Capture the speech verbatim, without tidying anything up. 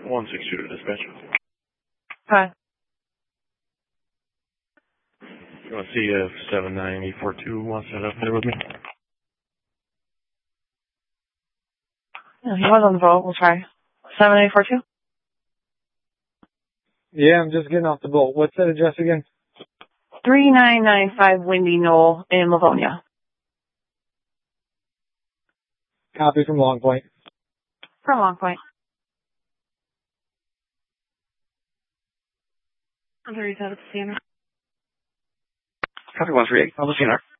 one six two to dispatch. Hi. You want to see if seven nine eight four two wants to head up there with me? Yeah, he was on the boat. We'll try. seven eight four two? Yeah, I'm just getting off the boat. What's that address again? three nine nine five Windy Knoll in Livonia. Copy from Long Point. From Long Point. I'm very sad at the C N R. Copy one three eight. I'll see you there.